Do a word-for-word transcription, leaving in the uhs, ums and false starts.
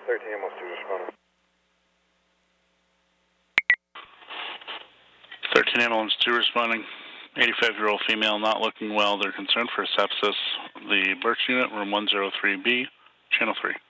thirteen ambulance two responding. thirteen ambulance two responding. eighty-five-year-old female not looking well. They're concerned for sepsis. The Birch unit, room one oh three B, channel three.